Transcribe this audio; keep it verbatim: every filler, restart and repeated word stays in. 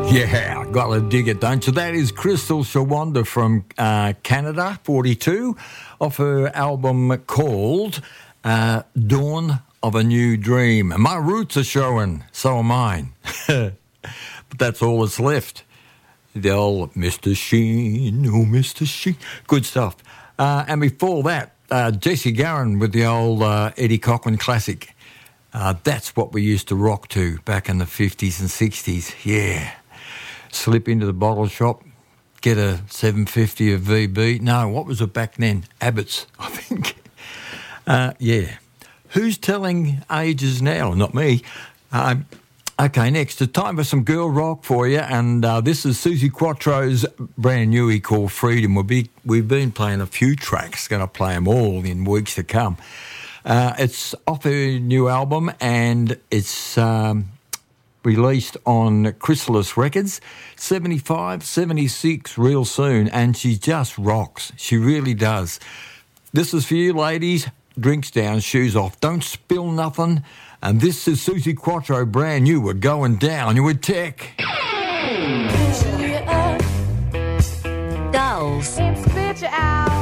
Yeah, gotta dig it, don't you? That is Crystal Shawanda from uh, Canada, forty-two, off her album called uh, Dawn of a New Dream. My roots are showing, so are mine. But that's all that's left. The old Mister Sheen, oh Mister Sheen. Good stuff. Uh, and before that, uh, Jesse Garron with the old uh, Eddie Cochran classic. Uh, that's what we used to rock to back in the fifties and sixties. Yeah. Slip into the bottle shop, get a seven fifty of V B. No, what was it back then? Abbott's, I think. Uh, yeah. Who's telling ages now? Not me. Uh, okay, next. It's time for some girl rock for you, and uh, this is Suzi Quatro's brand newie called Freedom. We'll be, we've been playing a few tracks, going to play them all in weeks to come. Uh, it's off her new album, and it's... Um, released on Chrysalis Records, seventy-five, seventy-six real soon, and she just rocks. She really does. This is for you ladies. Drinks down, shoes off. Don't spill nothing. And this is Suzi Quatro, brand new. We're going down. You with tech. Girls.